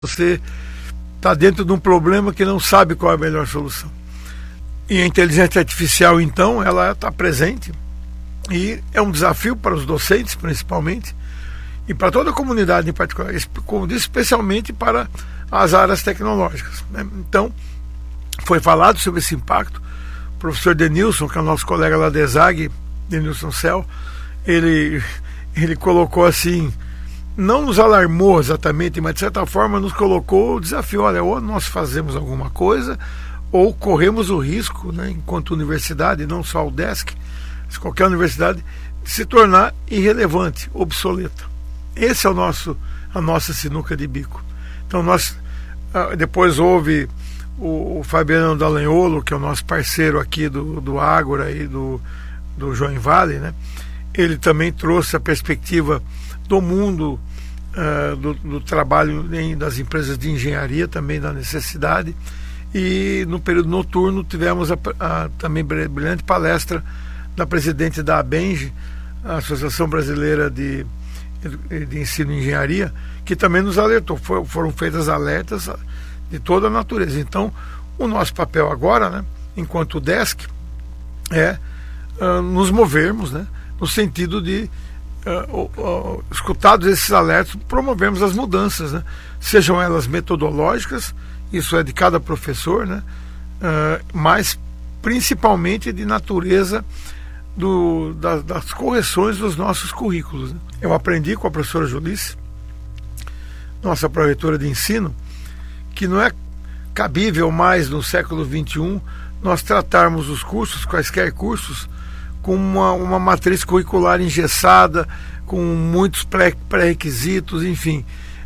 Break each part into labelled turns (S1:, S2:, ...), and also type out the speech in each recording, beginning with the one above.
S1: Você está dentro de um problema que não sabe qual é a melhor solução. E a inteligência artificial, então, ela está presente e é um desafio para os docentes, principalmente, e para toda a comunidade em particular, como disse, especialmente para as áreas tecnológicas, né? Então, foi falado sobre esse impacto. O professor Denilson, que é o nosso colega lá da ESAG, Denilson Cell, ele colocou assim, não nos alarmou exatamente, mas de certa forma nos colocou o desafio: olha, ou nós fazemos alguma coisa, ou corremos o risco, né, enquanto universidade, não só o UDESC, mas qualquer universidade, de se tornar irrelevante, obsoleta. Esse é a nossa sinuca de bico. Então depois houve o Fabiano Dallagnolo, que é o nosso parceiro aqui do Ágora e do Join Valley, né? Ele também trouxe a perspectiva do mundo do trabalho das empresas de engenharia, também da necessidade. E no período noturno tivemos também brilhante palestra da presidente da ABENGE, a Associação Brasileira de Ensino e Engenharia, que também nos alertou. Foram feitas alertas de toda a natureza. Então, o nosso papel agora, né, enquanto UDESC, é nos movermos, né, no sentido de, escutados esses alertas, promovermos as mudanças, né, sejam elas metodológicas, isso é de cada professor, né, mas principalmente de natureza das correções dos nossos currículos, né. Eu aprendi com a professora Julice, nossa pró-reitora de ensino, que não é cabível mais no século XXI nós tratarmos os cursos, quaisquer cursos, com uma matriz curricular engessada, com muitos pré-requisitos, enfim.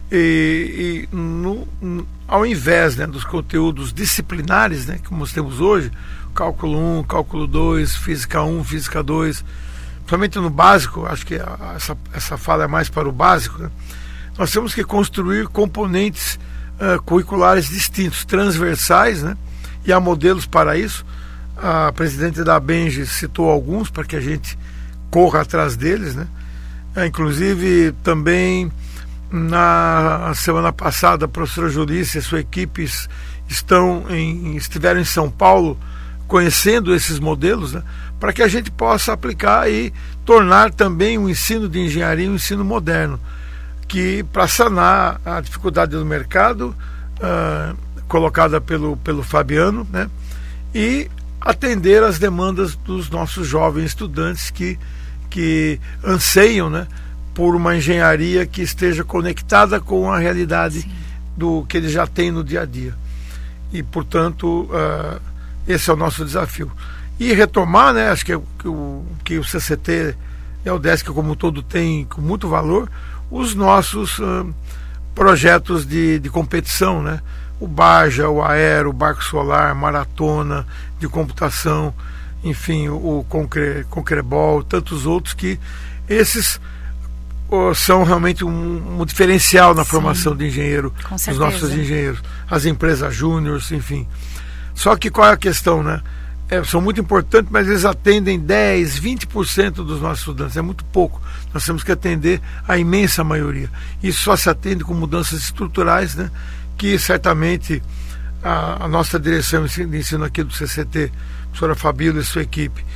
S1: Ao invés, né, dos conteúdos disciplinares, né, como nós temos hoje, cálculo 1, cálculo 2, física 1, física 2, somente no básico, acho que essa fala é mais para o básico, né, nós temos que construir componentes curriculares distintos, transversais, né, e há modelos para isso. A presidente da ABENGE citou alguns para que a gente corra atrás deles, né? Inclusive também na semana passada a professora Julice e a sua equipe estiveram em São Paulo conhecendo esses modelos, né? Para que a gente possa aplicar e tornar também o ensino de engenharia um ensino moderno, que para sanar a dificuldade do mercado colocada pelo Fabiano, né? E atender às demandas dos nossos jovens estudantes que anseiam, né, por uma engenharia que esteja conectada com a realidade, sim, do que eles já têm no dia a dia. E, portanto, esse é o nosso desafio. E retomar, né, acho que o CCT e o UDESC como um todo tem com muito valor, os nossos projetos de competição, né? O Barja, o Aero, o Barco Solar, Maratona de computação, enfim, o Concrebol, tantos outros, que esses são realmente um diferencial na, sim, formação de engenheiro, dos nossos engenheiros, as empresas júniores, enfim. Só que qual é a questão, né? São muito importantes, mas eles atendem 10%, 20% dos nossos estudantes, é muito pouco. Nós temos que atender a imensa maioria. Isso só se atende com mudanças estruturais, né? Que certamente a nossa direção de ensino aqui do CCT, a professora Fabíola e sua equipe,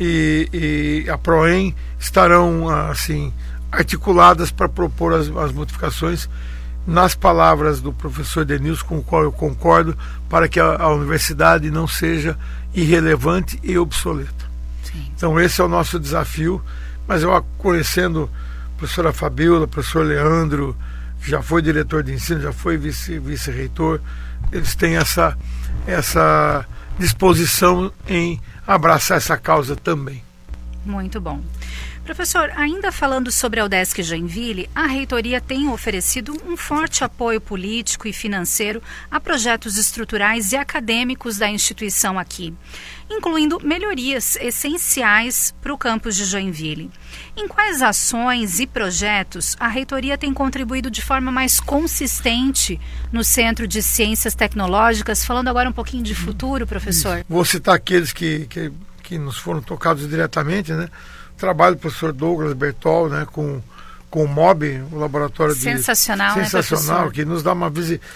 S1: e a PROEM estarão assim articuladas para propor as modificações, nas palavras do professor Denilson, com o qual eu concordo, para que a universidade não seja irrelevante e obsoleta. Sim. Então esse é o nosso desafio, mas eu, conhecendo a professora Fabíola, o professor Leandro, que já foi diretor de ensino, já foi vice-reitor, eles têm essa disposição em abraçar essa causa também.
S2: Muito bom. Professor, ainda falando sobre a UDESC Joinville, a reitoria tem oferecido um forte apoio político e financeiro a projetos estruturais e acadêmicos da instituição aqui, incluindo melhorias essenciais para o campus de Joinville. Em quais ações e projetos a reitoria tem contribuído de forma mais consistente no Centro de Ciências Tecnológicas? Falando agora um pouquinho de futuro, professor.
S1: Vou citar aqueles que nos foram tocados diretamente, né? O trabalho do professor Douglas Bertol, né, com com o MOB, o laboratório
S2: sensacional,
S1: sensacional,
S2: né,
S1: que nos dá uma